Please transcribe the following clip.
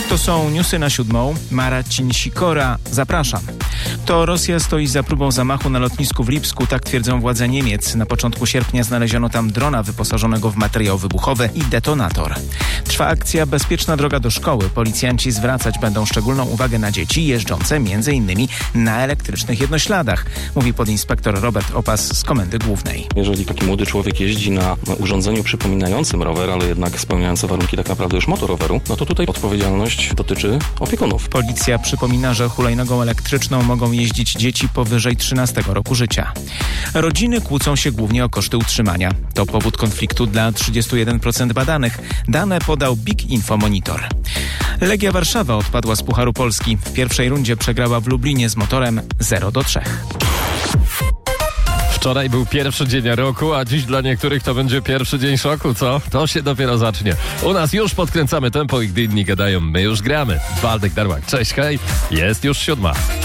To są newsy na 7. Marcin Sikora, zapraszam. To Rosja stoi za próbą zamachu na lotnisku w Lipsku, tak twierdzą władze Niemiec. Na początku sierpnia znaleziono tam drona wyposażonego w materiał wybuchowy i detonator. Trwa akcja Bezpieczna droga do szkoły. Policjanci zwracać będą szczególną uwagę na dzieci jeżdżące m.in. na elektrycznych jednośladach, mówi podinspektor Robert Opas z Komendy Głównej. Jeżeli taki młody człowiek jeździ na urządzeniu przypominającym rower, ale jednak spełniające warunki tak naprawdę już motoroweru, no to tutaj odpowiedzialność dotyczy opiekunów. Policja przypomina, że hulajnogą elektryczną mogą jeździć dzieci powyżej 13 roku życia. Rodziny kłócą się głównie o koszty utrzymania. To powód konfliktu dla 31% badanych. Dane podał Big Info Monitor. Legia Warszawa odpadła z Pucharu Polski. W pierwszej rundzie przegrała w Lublinie z Motorem 0-3. Wczoraj był pierwszy dzień roku, a dziś dla niektórych to będzie pierwszy dzień szoku, co? To się dopiero zacznie. U nas już podkręcamy tempo i gdy inni gadają, my już gramy. Waldek Darłak, cześć, hej, jest już 7.